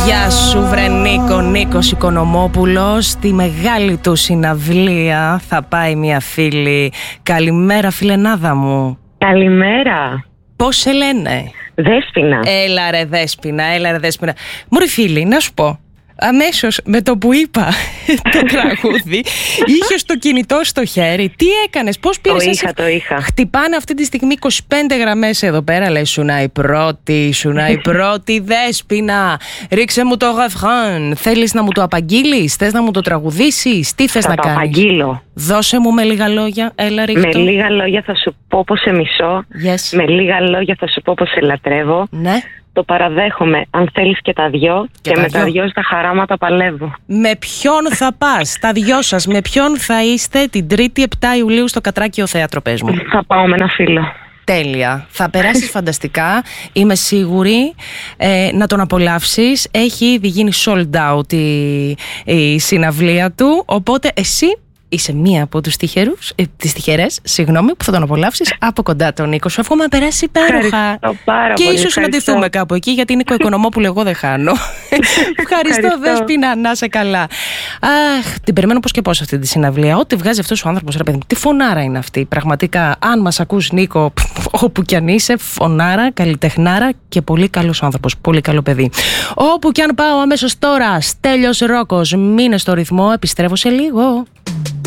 Γεια σου βρε Νίκο, Νίκος Οικονομόπουλος. Στη μεγάλη του συναυλία θα πάει μια φίλη. Καλημέρα φιλενάδα μου. Καλημέρα. Πώς σε λένε? Δέσποινα. Έλα ρε Δέσποινα, έλα ρε Δέσποινα. Μωρή φίλη, να σου πω, αμέσως με το που είπα το τραγούδι, είχες το κινητό στο χέρι. Τι έκανες, πώς πήρες? Το είχα. Χτυπάνε αυτή τη στιγμή 25 γραμμές εδώ πέρα. Λέει σου να η πρώτη Δέσποινα. Ρίξε μου το ρεφράν. Θέλεις να μου το απαγγείλεις? Θες να μου το τραγουδήσεις? Τι θες να κάνεις? Θα το απαγγείλω. Δώσε μου με λίγα λόγια. Έλα ρίχτω. Με λίγα λόγια θα σου πω πως σε μισώ. Yes. Με λίγα λόγια θα σου πω πως σε λατρεύω. Ναι. Το παραδέχομαι, αν θέλεις και τα δυο. Και με τα δυο στα χαράματα παλεύω. Με ποιον θα πας, τα δυο σας, με ποιον θα είστε την 3η 7 Ιουλίου στο Κατράκιο Θέατρο, πες μου? Θα πάω με ένα φίλο. Τέλεια. Θα περάσεις φανταστικά. Είμαι σίγουρη να τον απολαύσεις. Έχει ήδη γίνει sold out η συναυλία του. Οπότε εσύ είσαι μία από τους τις τυχερές, που θα τον απολαύσεις από κοντά τον Νίκο. Σου εύχομαι να περάσει υπέροχα. Και ίσως συναντηθούμε κάπου εκεί, γιατί Νίκο Οικονομόπουλο εγώ δεν χάνω. Ευχαριστώ Δέσποινα, να είσαι καλά. Αχ, την περιμένω πώς και πώς αυτή τη συναυλία. Ό,τι βγάζει αυτός ο άνθρωπος, ρε παιδί μου, τι φωνάρα είναι αυτή. Πραγματικά, αν μας ακούς Νίκο, όπου κι αν είσαι, φωνάρα, καλλιτεχνάρα και πολύ καλός άνθρωπος. Πολύ καλό παιδί. Όπου κι αν πάω αμέσως τώρα, Στέλιος Ρόκος, μείνε στο ρυθμό, επιστρέφω σε λίγο.